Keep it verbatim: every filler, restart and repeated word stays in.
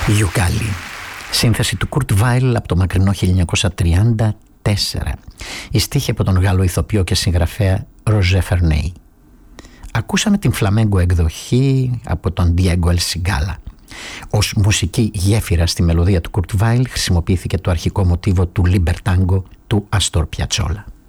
Γιουκάλι. Σύνθεση του Κουρτ Βάιλ από το μακρινό χίλια εννιακόσια τριάντα τέσσερα. Η στίχη από τον Γάλλο ηθοποιό και συγγραφέα Ροζέ Φερνέι. Ακούσαμε την φλαμέγκο εκδοχή από τον Diego El Cigala. Ως μουσική γέφυρα στη μελωδία του Κουρτ Βάιλ χρησιμοποιήθηκε το αρχικό μοτίβο του Libertango του Αστόρ Πιατσόλα.